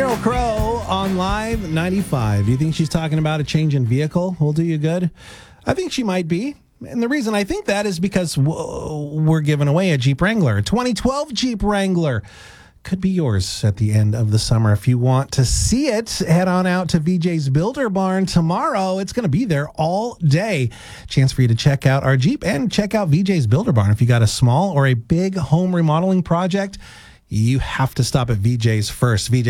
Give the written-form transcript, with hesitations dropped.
Sheryl Crow on Live 95. Do you think she's talking about a change in vehicle will do you good? I think she might be. And the reason I think that is because we're giving away a Jeep Wrangler, a 2012 Jeep Wrangler. Could be yours at the end of the summer. If you want to see it, head on out to VJ's Builder Barn tomorrow. It's going to be there all day. Chance for you to check out our Jeep and check out VJ's Builder Barn. If you got a small or a big home remodeling project, you have to stop at VJ's first. VJ